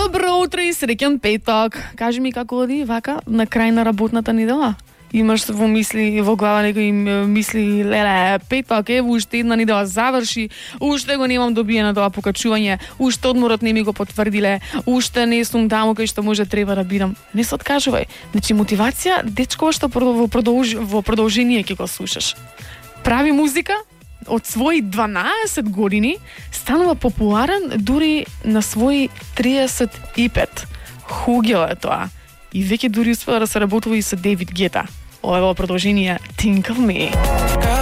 Добро утро и среќен петок. Кажи ми како оди вака на крај на работната недела? Имаш во мисли, во глава некои мисли, леле, петок, ево уште една недела заврши, уште го немам добиено тоа покачување, уште одморот не ми го потврдиле, уште не сум таму кај што може треба да бидам. Не се откажувај. Значи мотивација, дечко што во продолжение ќе го слушаш. Прави музика од своји 12 години, станува популарен дури на своји 35. Хугел е тоа. И веќе дури успеа да се работува и со Дейвид Гета. Ова е продолжение Think of Me.